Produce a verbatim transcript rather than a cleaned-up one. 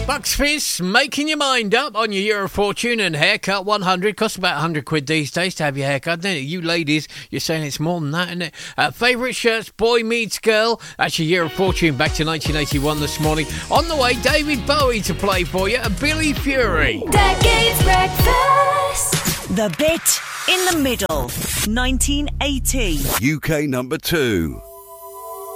Bucks Fizz, making your mind up on your Year of Fortune and haircut one hundred. Costs about one hundred quid these days to have your haircut, doesn't it? You ladies, you're saying it's more than that, isn't it? Uh, favourite shirts, boy meets girl. That's your Year of Fortune back to nineteen eighty-one this morning. On the way, David Bowie to play for you and Billy Fury. Decades Breakfast. The Bit in the Middle, nineteen eighty. U K number two.